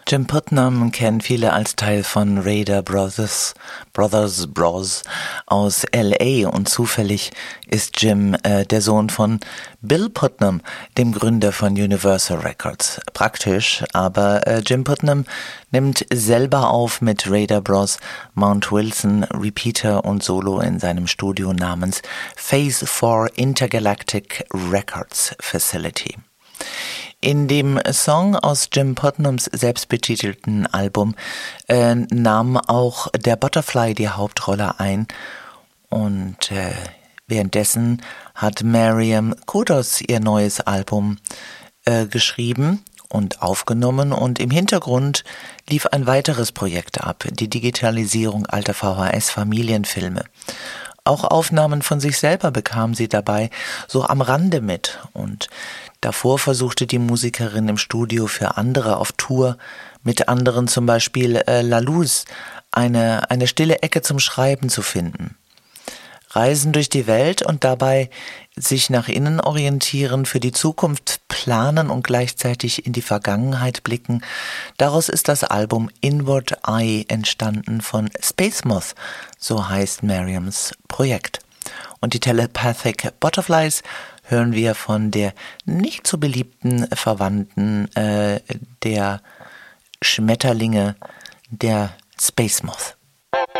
Jim Putnam kennen viele als Teil von Raider Brothers aus L.A. und zufällig ist Jim der Sohn von Bill Putnam, dem Gründer von Universal Records. Praktisch, aber Jim Putnam nimmt selber auf mit Raider Bros, Mount Wilson, Repeater und Solo in seinem Studio namens Phase 4 Intergalactic Records Facility. In dem Song aus Jim Putnams selbstbetitelten Album nahm auch der Butterfly die Hauptrolle ein und währenddessen hat Mariam Kudos ihr neues Album geschrieben und aufgenommen und im Hintergrund lief ein weiteres Projekt ab, die Digitalisierung alter VHS-Familienfilme. Auch Aufnahmen von sich selber bekam sie dabei so am Rande mit und davor versuchte die Musikerin im Studio für andere auf Tour, mit anderen zum Beispiel La Luz, eine stille Ecke zum Schreiben zu finden. Reisen durch die Welt und dabei sich nach innen orientieren, für die Zukunft planen und gleichzeitig in die Vergangenheit blicken. Daraus ist das Album Inward Eye entstanden von Space Moth, so heißt Mariams Projekt. Und die Telepathic Butterflies hören wir von der nicht so beliebten Verwandten der Schmetterlinge, der Space Moth.